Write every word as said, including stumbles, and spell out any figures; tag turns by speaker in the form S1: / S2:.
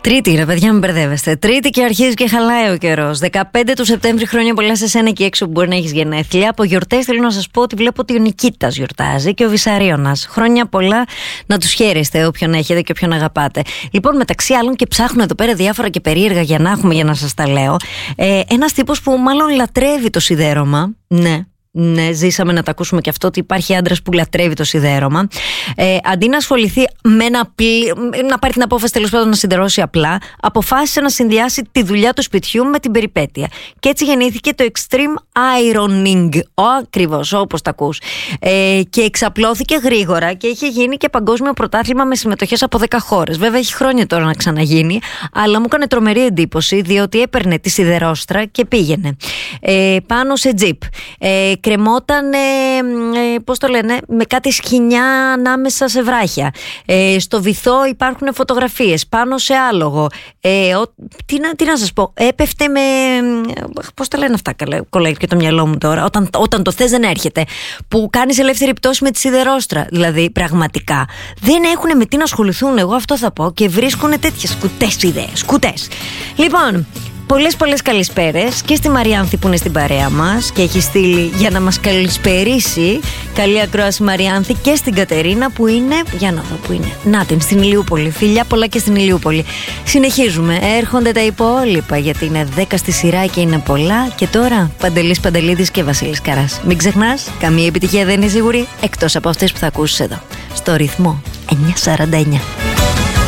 S1: Τρίτη, ρε παιδιά, μην μπερδεύεστε. Τρίτη και αρχίζει και χαλάει ο καιρός. δεκαπέντε του Σεπτέμβρη, χρόνια πολλά σε σένα και έξω που μπορεί να έχεις γενέθλια. Από γιορτές θέλω να σας πω ότι βλέπω ότι ο Νικήτας γιορτάζει και ο Βυσαρίωνας. Χρόνια πολλά να τους χαίρεστε, όποιον έχετε και όποιον αγαπάτε. Λοιπόν, μεταξύ άλλων, και ψάχνω εδώ πέρα διάφορα και περίεργα για να έχουμε, για να σας τα λέω. Ε, ένας τύπος που μάλλον λατρεύει το σιδέρωμα. Ναι. Ναι, ζήσαμε να τα ακούσουμε και αυτό, ότι υπάρχει άντρας που λατρεύει το σιδέρωμα. Ε, αντί να ασχοληθεί με ένα πλή, να πάρει την απόφαση τέλος πάντων να σιδερώσει απλά, αποφάσισε να συνδυάσει τη δουλειά του σπιτιού με την περιπέτεια. Και έτσι γεννήθηκε το Extreme Ironing. Ο, ακριβώς, όπως τα ακούς. Ε, και εξαπλώθηκε γρήγορα και είχε γίνει και παγκόσμιο πρωτάθλημα με συμμετοχές από δέκα χώρες. Βέβαια, έχει χρόνια τώρα να ξαναγίνει, αλλά μου έκανε τρομερή εντύπωση, διότι έπαιρνε τη σιδερόστρα και πήγαινε ε, πάνω σε τζιπ. Ε, κρεμόταν, ε, ε, πώς το λένε, με κάτι σκοινιά ανάμεσα σε βράχια. Ε, στο βυθό υπάρχουν φωτογραφίες, πάνω σε άλογο. Ε, ο, τι, να, τι να σας πω, έπεφτε με, πώς το λένε αυτά, κολλάει και το μυαλό μου τώρα, όταν, όταν το θες δεν έρχεται, που κάνεις ελεύθερη πτώση με τη σιδερόστρα. Δηλαδή, πραγματικά, δεν έχουν με τι να ασχοληθούν, εγώ αυτό θα πω, και βρίσκουν τέτοιες σκουτές ιδέες, σκουτές. Λοιπόν, πολλές πολλές καλησπέρες και στη Μαριάνθη που είναι στην παρέα μας και έχει στείλει για να μας καλησπερίσει. Καλή ακρόαση Μαριάνθη, και στην Κατερίνα που είναι, για να δω που είναι, να την, στην Ηλιούπολη. Φιλιά πολλά και στην Ηλιούπολη. Συνεχίζουμε, έρχονται τα υπόλοιπα γιατί είναι δέκα στη σειρά και είναι πολλά. Και τώρα Παντελής Παντελίδης και Βασίλης Καράς. Μην ξεχνάς, καμία επιτυχία δεν είναι σίγουρη εκτός από αυτές που θα ακούσεις εδώ στο ρυθμό εννιακόσια σαράντα εννιά.